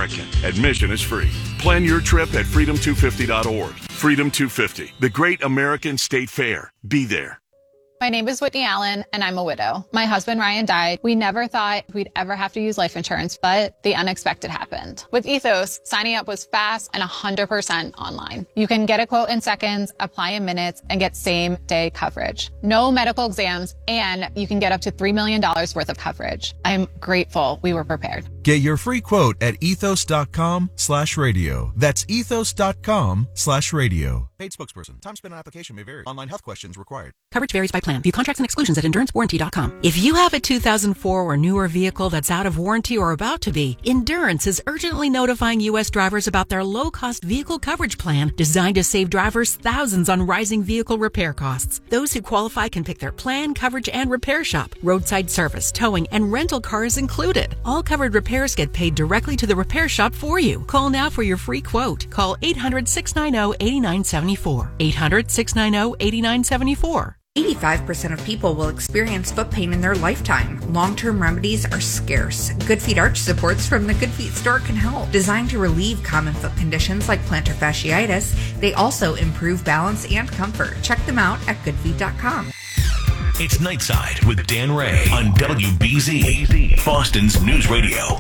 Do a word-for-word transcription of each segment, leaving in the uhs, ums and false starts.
American. Admission is free. Plan your trip at freedom two fifty dot org. Freedom two fifty, the Great American State Fair. Be there. My name is Whitney Allen, and I'm a widow. My husband, Ryan, died. We never thought we'd ever have to use life insurance, but the unexpected happened. With Ethos, signing up was fast and one hundred percent online. You can get a quote in seconds, apply in minutes, and get same-day coverage. No medical exams, and you can get up to three million dollars worth of coverage. I'm grateful we were prepared. Get your free quote at ethos.com slash radio. That's ethos.com slash radio. Paid spokesperson. Time spent on application may vary. Online health questions required. Coverage varies by plan. View contracts and exclusions at endurance warranty dot com. If you have a two thousand four or newer vehicle that's out of warranty or about to be, Endurance is urgently notifying U S drivers about their low-cost vehicle coverage plan designed to save drivers thousands on rising vehicle repair costs. Those who qualify can pick their plan, coverage, and repair shop. Roadside service, towing, and rental cars included. All covered repairs get paid directly to the repair shop for you. Call now for your free quote. Call eight hundred, six nine zero, eight nine seven four. eight hundred, six nine zero, eight nine seven four. eighty-five percent of people will experience foot pain in their lifetime. Long-term remedies are scarce. Good Feet Arch Supports from the Good Feet store can help. Designed to relieve common foot conditions like plantar fasciitis, they also improve balance and comfort. Check them out at good feet dot com. It's Nightside with Dan Ray on W B Z, Boston's News Radio.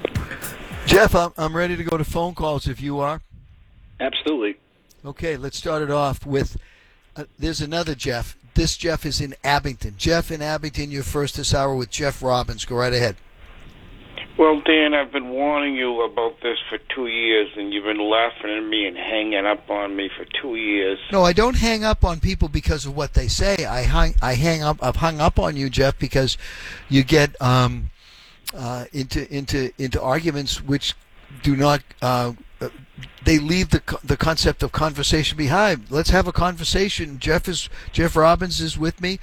Jeff, I'm, I'm ready to go to phone calls if you are. Absolutely. Okay, let's start it off with, uh, there's another Jeff. This Jeff is in Abington. Jeff in Abington, you're first this hour with Jeff Robbins. Go right ahead. Well, Dan, I've been warning you about this for two years, and you've been laughing at me and hanging up on me for two years. No, I don't hang up on people because of what they say. I hang, I hang up. I've hung up on you, Jeff, because you get um, uh, into into into arguments which do not. Uh, they leave the the concept of conversation behind. Let's have a conversation. Jeff is Jeff Robbins is with me.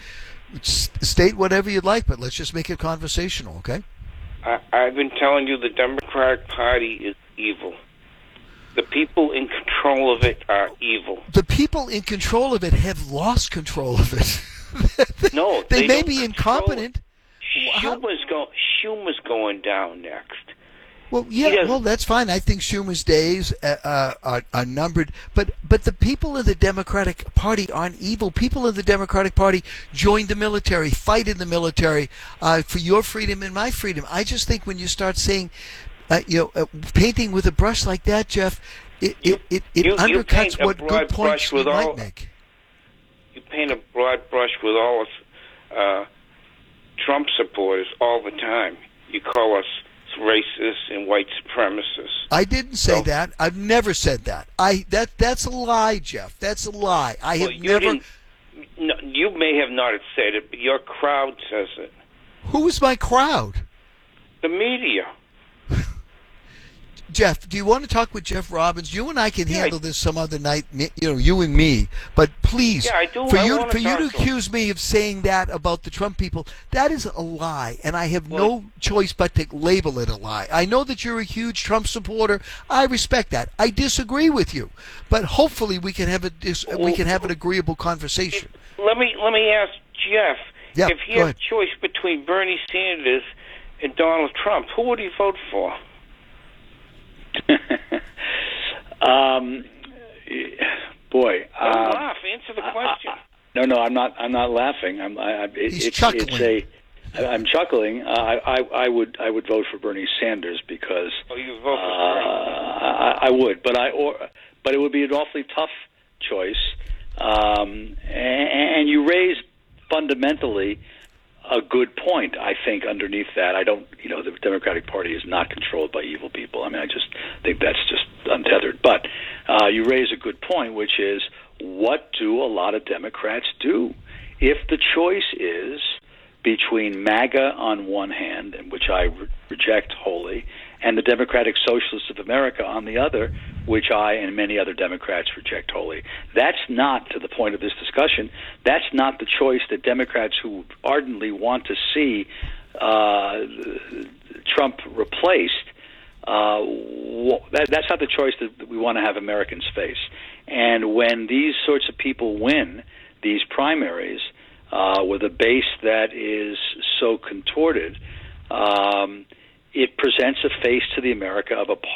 State whatever you'd like, but let's just make it conversational, okay? I, I've been telling you the Democratic Party is evil. The people in control of it are evil. The people in control of it have lost control of it. No, they, they may be incompetent. Schumer's, go, Schumer's going down next. Well, yeah, well, that's fine. I think Schumer's days uh, uh, are, are numbered. But but the people of the Democratic Party aren't evil. People of the Democratic Party joined the military, fight in the military uh, for your freedom and my freedom. I just think when you start saying, uh, you know, uh, painting with a brush like that, Jeff, it you, it, it, it you, undercuts you what good points we might make. You paint a broad brush with all of uh, Trump supporters all the time. You call us racist and white supremacists. I didn't say so, that. I've never said that. I that that's a lie, Jeff. That's a lie. I well, have you never. No, you may have not said it, but your crowd says it. Who is my crowd? The media. Jeff, do you want to talk with Jeff Robbins? You and I can yeah, handle this some other night, you know, you and me. But please, yeah, I do. for I you for you to to accuse me of saying that about the Trump people, that is a lie, and I have well, no choice but to label it a lie. I know that you're a huge Trump supporter. I respect that. I disagree with you, but hopefully we can have a dis- well, we can have an agreeable conversation. Let me let me ask Jeff, yeah, if he had a choice between Bernie Sanders and Donald Trump, who would he vote for? um, boy, Don't uh, laugh. Answer the question. I, I, no, no, I'm not. I'm not laughing. I'm. I, it, He's it's, chuckling. It's a, I'm chuckling. Uh, I, I, I would. I would vote for Bernie Sanders because. Oh, you vote for uh, I, I would, but I. Or, but it would be an awfully tough choice. Um, and, and you raise fundamentally a good point, I think, underneath that. I don't, you know, the Democratic Party is not controlled by evil people. I mean, I just think that's just untethered. But uh, you raise a good point, which is, what do a lot of Democrats do? If the choice is between MAGA on one hand, which I re- reject wholly, and the Democratic Socialists of America on the other, which I and many other Democrats reject wholly. That's not, to the point of this discussion, that's not the choice that Democrats who ardently want to see uh, Trump replaced, uh, that, that's not the choice that we want to have Americans face. And when these sorts of people win these primaries uh, with a base that is so contorted, um, it presents a face to the America of a